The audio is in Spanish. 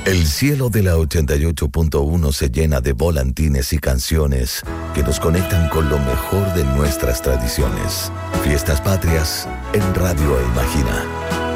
El cielo de la 88.1 se llena de volantines y canciones que nos conectan con lo mejor de nuestras tradiciones. Fiestas Patrias en Radio Imagina.